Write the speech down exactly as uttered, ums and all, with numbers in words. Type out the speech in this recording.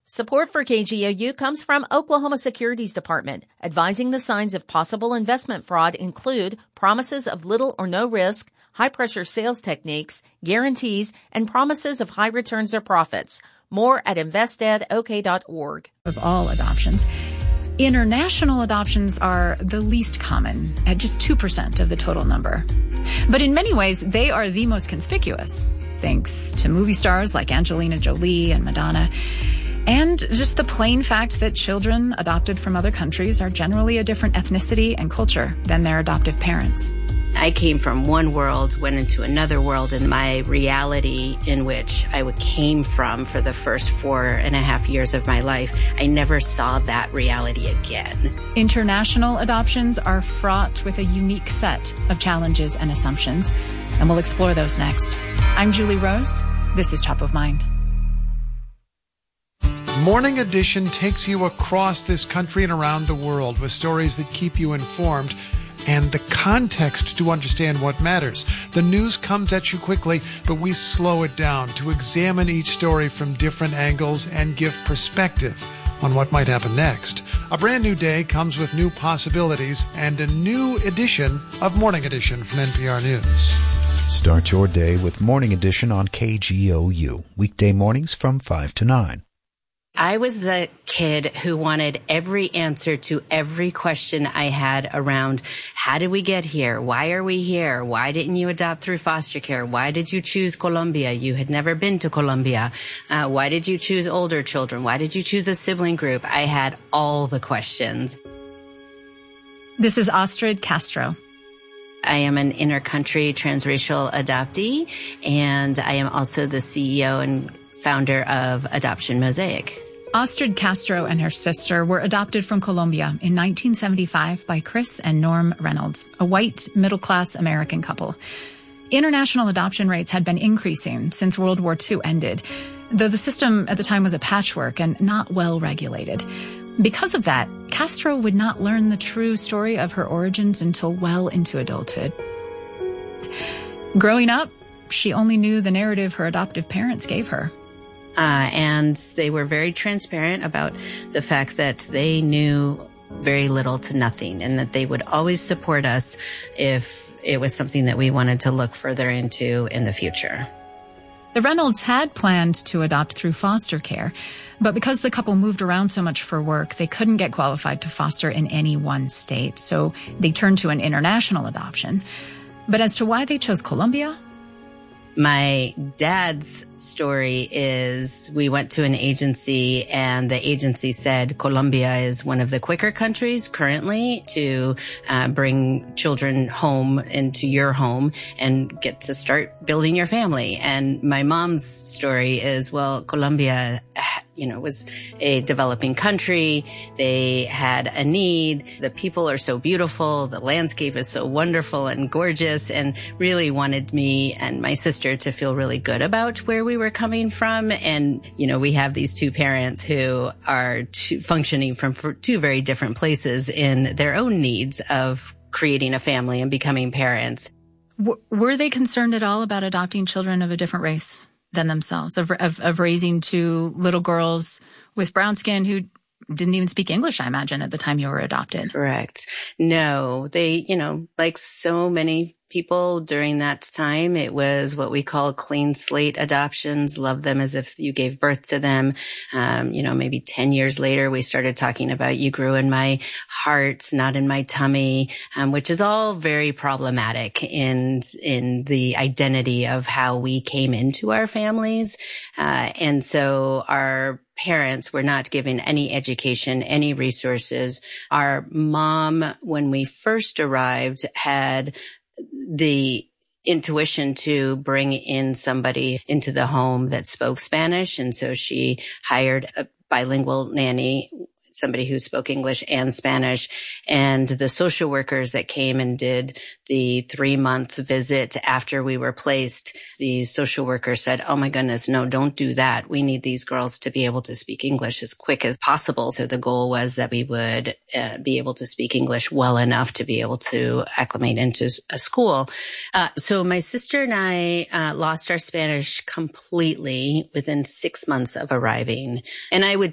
Support for K G O U comes from Oklahoma Securities Department. Advising the signs of possible investment fraud include promises of little or no risk, high-pressure sales techniques, guarantees, and promises of high returns or profits. More at invest ed o k dot org. Of all adoptions, international adoptions are the least common, at just two percent of the total number. But in many ways, they are the most conspicuous, thanks to movie stars like Angelina Jolie and Madonna. And just the plain fact that children adopted from other countries are generally a different ethnicity and culture than their adoptive parents. I came from one world, went into another world, and my reality in which I came from for the first four and a half years of my life, I never saw that reality again. International adoptions are fraught with a unique set of challenges and assumptions, and we'll explore those next. I'm Julie Rose. This is Top of Mind. Morning Edition takes you across this country and around the world with stories that keep you informed and the context to understand what matters. The news comes at you quickly, but we slow it down to examine each story from different angles and give perspective on what might happen next. A brand new day comes with new possibilities and a new edition of Morning Edition from N P R News. Start your day with Morning Edition on K G O U, weekday mornings from five to nine. I was the kid who wanted every answer to every question I had around how did we get here? Why are we here? Why didn't you adopt through foster care? Why did you choose Colombia? You had never been to Colombia. Uh, why did you choose older children? Why did you choose a sibling group? I had all the questions. This is Astrid Castro. I am an intercountry transracial adoptee, and I am also the C E O and founder of Adoption Mosaic. Astrid Castro and her sister were adopted from Colombia in nineteen seventy-five by Chris and Norm Reynolds, a white, middle-class American couple. International adoption rates had been increasing since World War Two ended, though the system at the time was a patchwork and not well regulated. Because of that, Castro would not learn the true story of her origins until well into adulthood. Growing up, she only knew the narrative her adoptive parents gave her. Uh, and they were very transparent about the fact that they knew very little to nothing and that they would always support us if it was something that we wanted to look further into in the future. The Reynolds had planned to adopt through foster care, but because the couple moved around so much for work, they couldn't get qualified to foster in any one state, so they turned to an international adoption. But as to why they chose Colombia? My dad's story is we went to an agency and the agency said Colombia is one of the quicker countries currently to uh, bring children home into your home and get to start building your family. And my mom's story is, well, Colombia, you know, was a developing country. They had a need. The people are so beautiful. The landscape is so wonderful and gorgeous, and really wanted me and my sister to feel really good about where we were coming from. And, you know, we have these two parents who are two, functioning from two very different places in their own needs of creating a family and becoming parents. W- were they concerned at all about adopting children of a different race than themselves, of, of, of raising two little girls with brown skin who didn't even speak English, I imagine, at the time you were adopted? Correct. No, they, you know, like so many people during that time, it was what we call clean slate adoptions. Love them as if you gave birth to them. Um, you know, maybe ten years later, we started talking about you grew in my heart, not in my tummy, um, which is all very problematic in, in the identity of how we came into our families. Uh, and so our parents were not given any education, any resources. Our mom, when we first arrived, had the intuition to bring in somebody into the home that spoke Spanish. And so she hired a bilingual nanny, somebody who spoke English and Spanish. And the social workers that came and did the three month visit after we were placed, the social worker said, oh my goodness, no, don't do that. We need these girls to be able to speak English as quick as possible. So the goal was that we would uh, be able to speak English well enough to be able to acclimate into a school. Uh, so my sister and I uh, lost our Spanish completely within six months of arriving. And I would